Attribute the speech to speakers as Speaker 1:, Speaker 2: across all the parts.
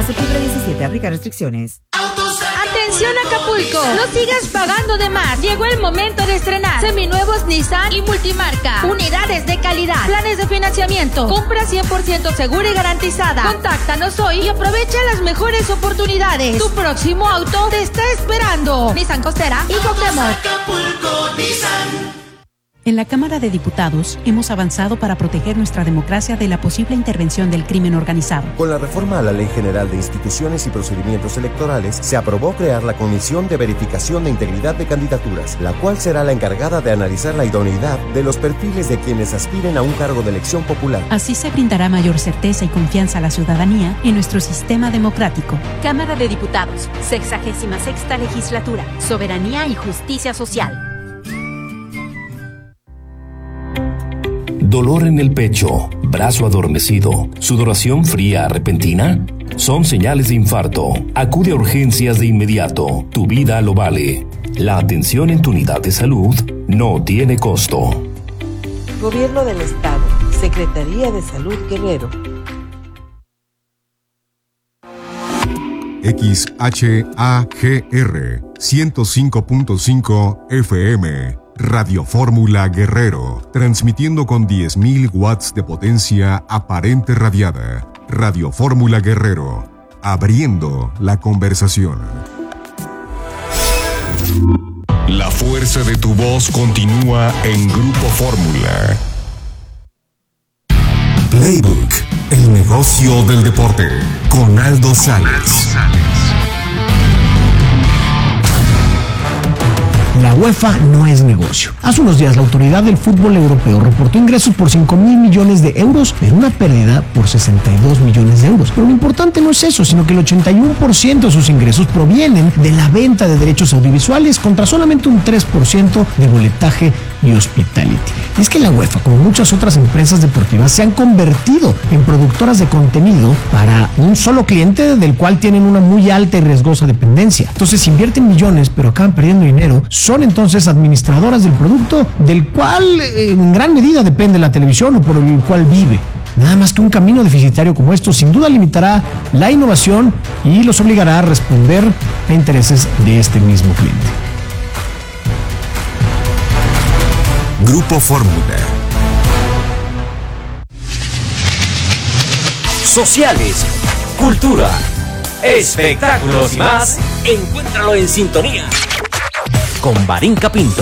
Speaker 1: septiembre 17, aplica restricciones.
Speaker 2: Atención Acapulco, no sigas pagando de más. Llegó el momento de estrenar seminuevos Nissan y multimarca. Unidades de calidad, planes de financiamiento, compra 100% segura y garantizada. Contáctanos hoy y aprovecha las mejores oportunidades. Tu próximo auto te está esperando. Nissan Costera y Cuauhtémoc.
Speaker 3: Acapulco, Nissan.
Speaker 4: En la Cámara de Diputados hemos avanzado para proteger nuestra democracia de la posible intervención del crimen organizado.
Speaker 5: Con la reforma a la Ley General de Instituciones y Procedimientos Electorales, se aprobó crear la Comisión de Verificación de Integridad de Candidaturas, la cual será la encargada de analizar la idoneidad de los perfiles de quienes aspiren a un cargo de elección popular.
Speaker 4: Así se brindará mayor certeza y confianza a la ciudadanía en nuestro sistema democrático. Cámara de Diputados, 66ª Legislatura, Soberanía y Justicia Social.
Speaker 6: Dolor en el pecho, brazo adormecido, sudoración fría repentina, son señales de infarto. Acude a urgencias de inmediato. Tu vida lo vale. La atención en tu unidad de salud no tiene costo.
Speaker 7: Gobierno del Estado, Secretaría de Salud Guerrero.
Speaker 8: XHAGR 105.5 FM Radio Fórmula Guerrero, transmitiendo con 10.000 watts de potencia aparente radiada. Radio Fórmula Guerrero, abriendo la conversación.
Speaker 9: La fuerza de tu voz continúa en Grupo Fórmula.
Speaker 8: Playbook, el negocio del deporte, con Aldo Sales.
Speaker 10: La UEFA no es negocio. Hace unos días la autoridad del fútbol europeo reportó ingresos por 5.000 millones de euros, pero una pérdida por 62 millones de euros. Pero lo importante no es eso, sino que el 81% de sus ingresos provienen de la venta de derechos audiovisuales contra solamente un 3% de boletaje y hospitality. Y es que la UEFA, como muchas otras empresas deportivas, se han convertido en productoras de contenido para un solo cliente del cual tienen una muy alta y riesgosa dependencia. Entonces invierten millones, pero acaban perdiendo dinero. Son entonces administradoras del producto del cual en gran medida depende la televisión o por el cual vive. Nada más que un camino deficitario como esto sin duda limitará la innovación y los obligará a responder a intereses de este mismo cliente.
Speaker 8: Grupo Fórmula.
Speaker 11: Sociales, cultura, espectáculos y más. Encuéntralo en sintonía con Varinka Pinto.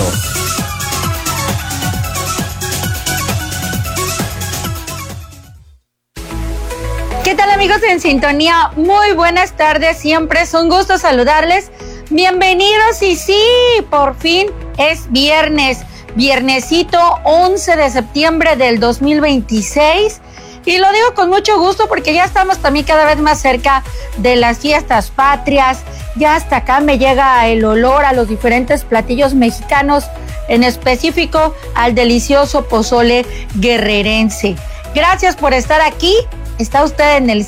Speaker 2: ¿Qué tal, amigos en sintonía? Muy buenas tardes, siempre es un gusto saludarles. Bienvenidos y sí, por fin es viernes, viernesito 11 de septiembre del 2026. Y lo digo con mucho gusto porque ya estamos también cada vez más cerca de las fiestas patrias. Ya hasta acá me llega el olor a los diferentes platillos mexicanos, en específico al delicioso pozole guerrerense. Gracias por estar aquí. Está usted en el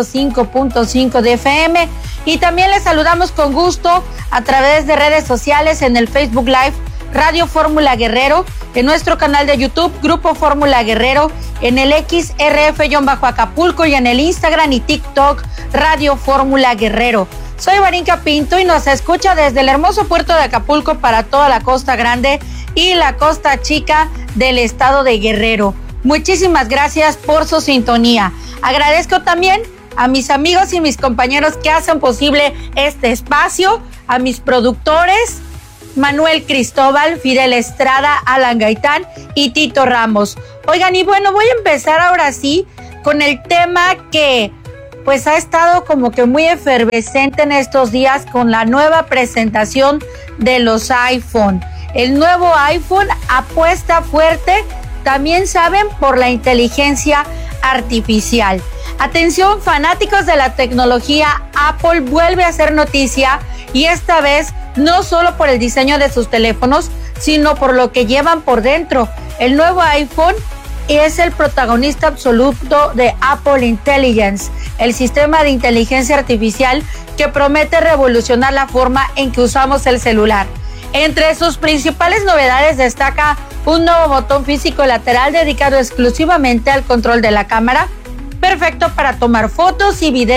Speaker 2: 105.5 de FM y también le saludamos con gusto a través de redes sociales en el Facebook Live Radio Fórmula Guerrero, en nuestro canal de YouTube Grupo Fórmula Guerrero, en el XRF-Acapulco y en el Instagram y TikTok Radio Fórmula Guerrero. Soy Varinka Pinto y nos escucha desde el hermoso puerto de Acapulco para toda la Costa Grande y la Costa Chica del estado de Guerrero. Muchísimas gracias por su sintonía. Agradezco también a mis amigos y mis compañeros que hacen posible este espacio, a mis productores, Manuel Cristóbal, Fidel Estrada, Alan Gaitán y Tito Ramos. Oigan, y bueno, voy a empezar ahora sí con el tema que pues ha estado como que muy efervescente en estos días con la nueva presentación de los iPhone. El nuevo iPhone apuesta fuerte, también saben, por la inteligencia artificial. Atención, fanáticos de la tecnología, Apple vuelve a hacer noticia y esta vez no solo por el diseño de sus teléfonos, sino por lo que llevan por dentro. El nuevo iPhone es el protagonista absoluto de Apple Intelligence, el sistema de inteligencia artificial que promete revolucionar la forma en que usamos el celular. Entre sus principales novedades destaca un nuevo botón físico lateral dedicado exclusivamente al control de la cámara, perfecto para tomar fotos y videos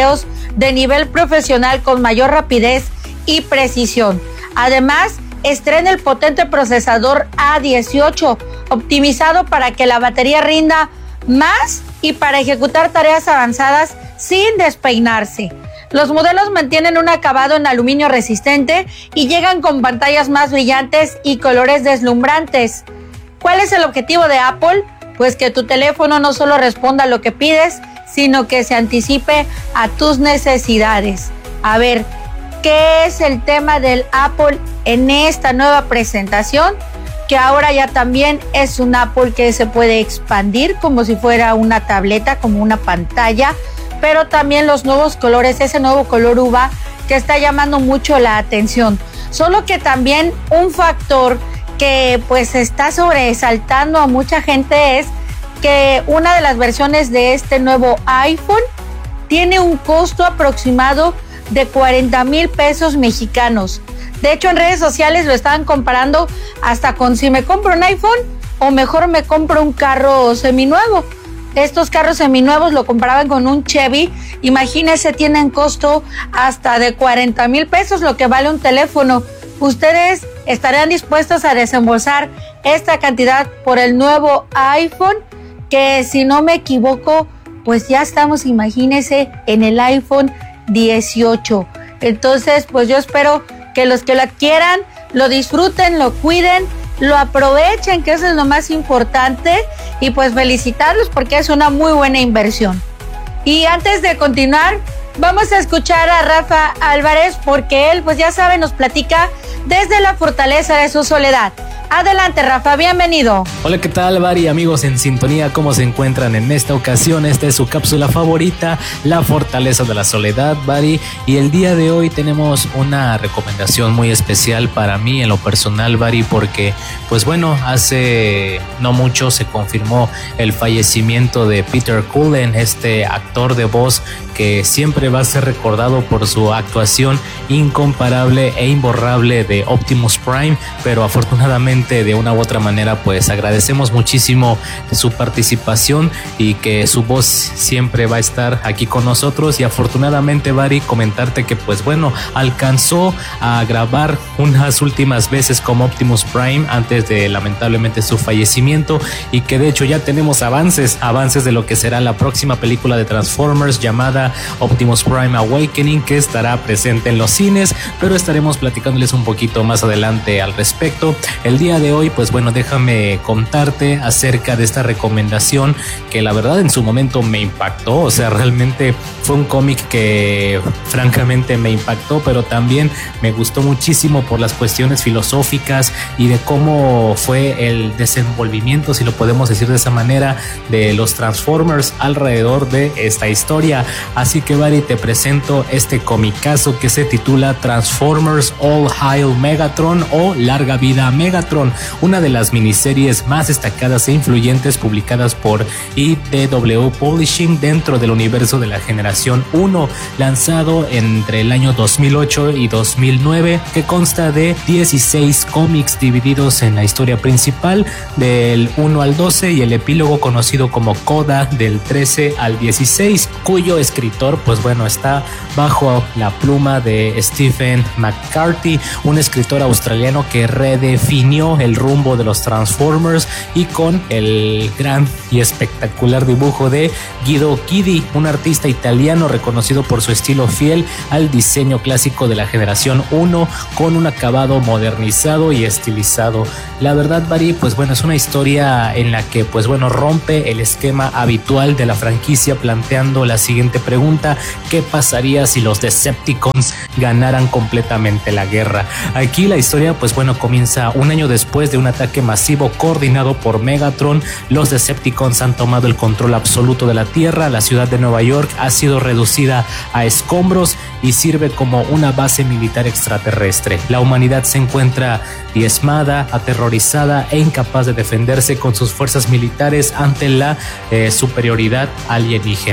Speaker 2: de nivel profesional con mayor rapidez y precisión. Además, estrena el potente procesador A18, optimizado para que la batería rinda más y para ejecutar tareas avanzadas sin despeinarse. Los modelos mantienen un acabado en aluminio resistente y llegan con pantallas más brillantes y colores deslumbrantes. ¿Cuál es el objetivo de Apple? Pues que tu teléfono no solo responda a lo que pides, sino que se anticipe a tus necesidades. A ver, ¿qué es el tema del Apple en esta nueva presentación? Que ahora ya también es un Apple que se puede expandir como si fuera una tableta, como una pantalla, pero también los nuevos colores, ese nuevo color uva que está llamando mucho la atención. Solo que también un factor que pues está sobresaltando a mucha gente es que una de las versiones de este nuevo iPhone tiene un costo aproximado de 40,000 pesos mexicanos. De hecho, en redes sociales lo estaban comparando hasta con si me compro un iPhone o mejor me compro un carro seminuevo. Estos carros seminuevos lo comparaban con un Chevy. Imagínense, tienen costo hasta de 40,000 pesos, lo que vale un teléfono. ¿Ustedes estarían dispuestos a desembolsar esta cantidad por el nuevo iPhone? Que si no me equivoco, pues ya estamos, imagínense, en el iPhone 18. Entonces, pues yo espero que los que lo adquieran lo disfruten, lo cuiden, lo aprovechen, que eso es lo más importante, y pues felicitarlos porque es una muy buena inversión. Y antes de continuar, vamos a escuchar a Rafa Álvarez porque él, pues ya saben, nos platica desde la fortaleza de su soledad. Adelante, Rafa, bienvenido.
Speaker 12: Hola, ¿qué tal, Vari? Amigos en sintonía, ¿cómo se encuentran en esta ocasión? Esta es su cápsula favorita, La Fortaleza de la Soledad, Vari. Y el día de hoy tenemos una recomendación muy especial para mí en lo personal, Vari, porque, pues bueno, hace no mucho se confirmó el fallecimiento de Peter Cullen, este actor de voz que siempre va a ser recordado por su actuación incomparable e imborrable de Optimus Prime, pero afortunadamente de una u otra manera pues agradecemos muchísimo su participación y que su voz siempre va a estar aquí con nosotros. Y afortunadamente, Vari, comentarte que pues bueno, alcanzó a grabar unas últimas veces como Optimus Prime antes de lamentablemente su fallecimiento, y que de hecho ya tenemos avances de lo que será la próxima película de Transformers llamada Optimus Prime Awakening, que estará presente en los cines, pero estaremos platicándoles un poquito más adelante al respecto. El día de hoy, pues bueno, déjame contarte acerca de esta recomendación que la verdad en su momento me impactó. O sea, realmente fue un cómic que francamente me impactó, pero también me gustó muchísimo por las cuestiones filosóficas y de cómo fue el desenvolvimiento, si lo podemos decir de esa manera, de los Transformers alrededor de esta historia. Así que, Vari, te presento este comicazo que se titula Transformers All Hail Megatron o Larga Vida a Megatron, una de las miniseries más destacadas e influyentes publicadas por IDW Publishing dentro del universo de la generación 1, lanzado entre el año 2008 y 2009, que consta de 16 cómics divididos en la historia principal del 1 al 12 y el epílogo conocido como Coda del 13 al 16, cuyo escritor pues bueno está bajo la pluma de Stephen McCarthy, un escritor australiano que redefinió el rumbo de los Transformers, y con el gran y espectacular dibujo de Guido Chidi, un artista italiano reconocido por su estilo fiel al diseño clásico de la generación 1, con un acabado modernizado y estilizado. La verdad, Vari, pues bueno, es una historia en la que pues bueno rompe el esquema habitual de la franquicia, planteando la siguiente pregunta: ¿qué pasaría si los Decepticons ganaran completamente la guerra? Aquí la historia pues bueno comienza un año después de un ataque masivo coordinado por Megatron. Los Decepticons han tomado el control absoluto de la Tierra. La ciudad de Nueva York ha sido reducida a escombros y sirve como una base militar extraterrestre. La humanidad se encuentra diezmada, aterrorizada e incapaz de defenderse con sus fuerzas militares ante la superioridad alienígena.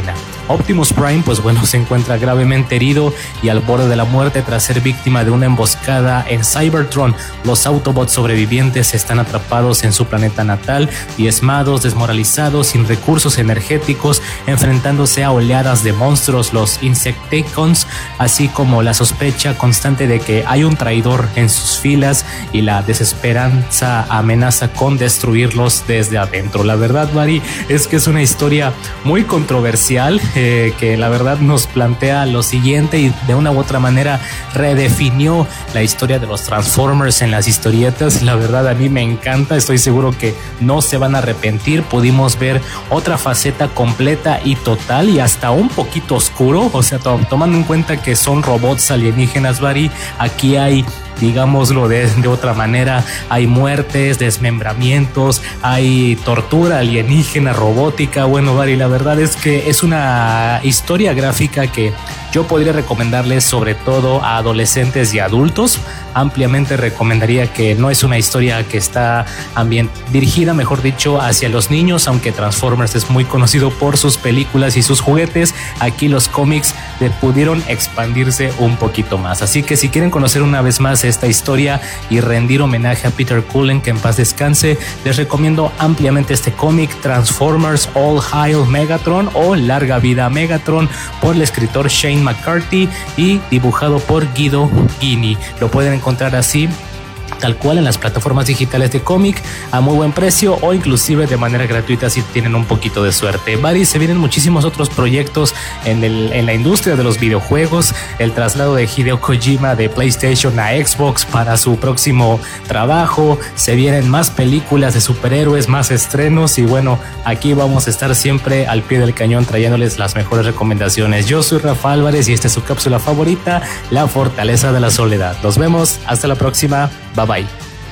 Speaker 12: Optimus Prime, pues bueno, se encuentra gravemente herido y al borde de la muerte tras ser víctima de una emboscada en Cybertron. Los Autobots sobrevivientes están atrapados en su planeta natal, diezmados, desmoralizados, sin recursos energéticos, enfrentándose a oleadas de monstruos, los Insecticons, así como la sospecha constante de que hay un traidor en sus filas y la desesperanza amenaza con destruirlos desde adentro. La verdad, Mari, es que es una historia muy controversial que la verdad nos plantea lo siguiente y de una u otra manera redefinió la historia de los Transformers en las historietas. La verdad, a mí me encanta, estoy seguro que no se van a arrepentir. Pudimos ver otra faceta completa y total y hasta un poquito oscuro, o sea, tomando en cuenta que son robots alienígenas, Bari, aquí hay, digámoslo de otra manera, hay muertes, desmembramientos, hay tortura alienígena, robótica. Bueno, Bari, la verdad es que es una historia gráfica que yo podría recomendarles sobre todo a adolescentes y adultos. Ampliamente recomendaría que no es una historia que está dirigida, mejor dicho, hacia los niños, aunque Transformers es muy conocido por sus películas y sus juguetes. Aquí los cómics pudieron expandirse un poquito más. Así que si quieren conocer una vez más esta historia y rendir homenaje a Peter Cullen, que en paz descanse, les recomiendo ampliamente este cómic, Transformers All Hail Megatron o Larga Vida Megatron, por el escritor Shane McCarthy y dibujado por Guido Guini. Lo pueden encontrar así, tal cual, en las plataformas digitales de cómic a muy buen precio o inclusive de manera gratuita si tienen un poquito de suerte. Bari, se vienen muchísimos otros proyectos en la industria de los videojuegos, el traslado de Hideo Kojima de PlayStation a Xbox para su próximo trabajo, se vienen más películas de superhéroes, más estrenos y bueno, aquí vamos a estar siempre al pie del cañón trayéndoles las mejores recomendaciones. Yo soy Rafa Álvarez y esta es su cápsula favorita, La Fortaleza de la Soledad. Nos vemos, hasta la próxima. Bye bye.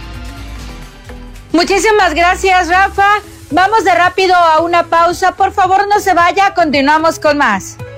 Speaker 2: Muchísimas gracias, Rafa. Vamos de rápido a una pausa. Por favor, no se vaya. Continuamos con más.